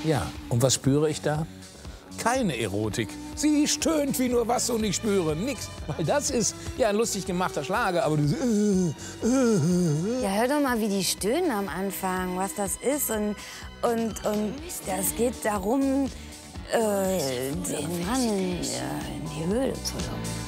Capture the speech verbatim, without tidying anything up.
Ja, und was spüre ich da? Keine Erotik. Sie stöhnt wie nur was und ich spüre nichts. Weil das ist ja ein lustig gemachter Schlager, aber du so, äh, äh. Ja, hör doch mal, wie die stöhnen am Anfang, was das ist. Und, und, und das geht darum, äh, den Mann in, äh, in die Höhle zu locken.